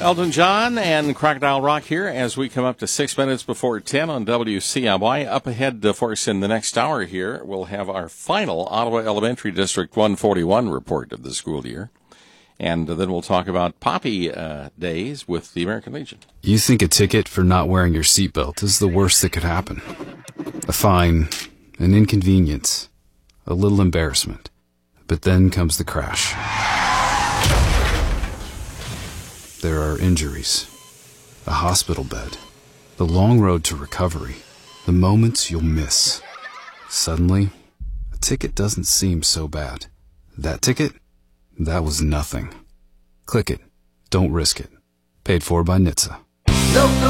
Elton John and Crocodile Rock here as we come up to 6 minutes before 10 on WCMY. Up ahead for us in the next hour here, we'll have our final Ottawa Elementary District 141 report of the school year. And then we'll talk about Poppy Days with the American Legion. You think a ticket for not wearing your seatbelt is the worst that could happen. A fine, an inconvenience, a little embarrassment. But then comes the crash. There are injuries, a hospital bed, the long road to recovery, the moments you'll miss. Suddenly, a ticket doesn't seem so bad. That ticket? That was nothing. Click it. Don't risk it. Paid for by NHTSA. No, no.